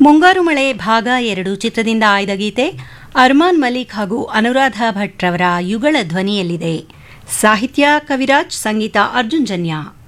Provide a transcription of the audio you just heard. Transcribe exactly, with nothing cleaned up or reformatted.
ಮುಂಗಾರು ಮಳೆ ಭಾಗ ಎರಡು ಚಿತ್ರದಿಂದ ಆಯ್ದ ಗೀತೆ ಅರ್ಮಾನ್ ಮಲಿಕ್ ಹಾಗೂ ಅನುರಾಧ ಭಟ್ ರವರ ಯುಗಳ ಧ್ವನಿಯಲ್ಲಿದೆ. ಸಾಹಿತ್ಯ ಕವಿರಾಜ್, ಸಂಗೀತ ಅರ್ಜುನ್ ಜನ್ಯ.